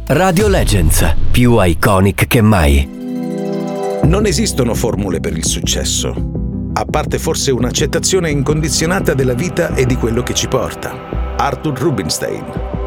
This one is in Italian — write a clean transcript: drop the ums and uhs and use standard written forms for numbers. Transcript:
Radio Legends, più iconic che mai. Non esistono formule per il successo, a parte forse un'accettazione incondizionata della vita e di quello che ci porta. Arthur Rubinstein.